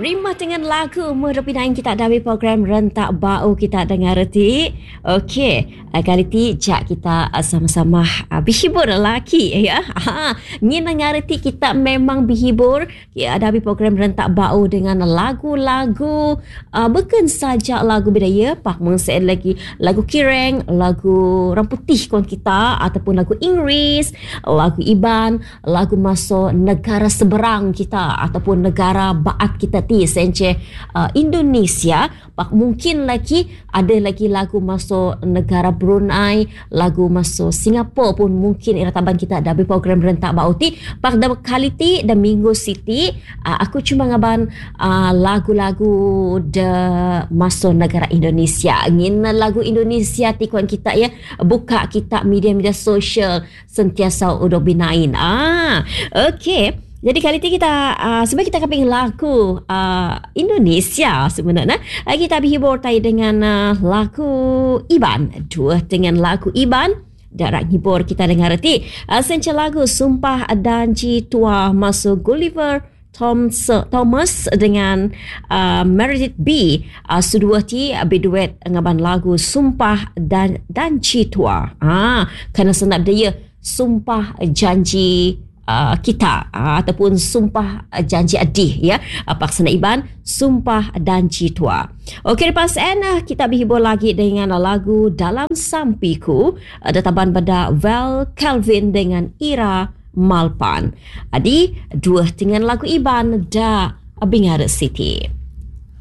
Rimah dengan lagu Merepinain kita dari program Rentak Bau kita dengar reti. Okey, kali ti jak kita sama-sama berhibur lelaki ya. Ni dengar reti kita memang berhibur ya, dari program Rentak Bau dengan lagu-lagu bukan saja lagu budaya, pak mengsen lagi lagu kireng, lagu orang putih kon kita ataupun lagu Inggeris, lagu Iban, lagu masuk negara seberang kita ataupun negara baat kita ti sence Indonesia. Pak mungkin lagi ada lagi lagu masuk negara Brunei, lagu masuk Singapura pun mungkin era taban kita ada program Rentak Bau ti. Pak dah kali ti dan minggu siti aku cuma ngaban lagu-lagu de masuk negara Indonesia. Ngin lagu Indonesia ti kawan kita ya, buka kita media-media sosial sentiasa udah binain. Okey. Jadi kali ini kita sebenarnya kita keping lagu Indonesia sebenarnya. Kita berhibur tadi dengan lagu Iban. Dua dengan lagu Iban. Darat hibur kita dengar reti. Senca lagu Sumpah Danji Tua masuk Gulliver Thomas dengan Meredith B. Sedua ti berduet ngaban lagu Sumpah Danji Tua. Kerana senap dia Sumpah Janji kita ataupun Sumpah Janji Adih ya. Paksana Iban Sumpah Danji Tua. Okey, lepas kita berhibur lagi dengan lagu Dalam Sampiku, databan pada Val Calvin dengan Ira Malpan. Adi dua dengan lagu Iban da Bingar City.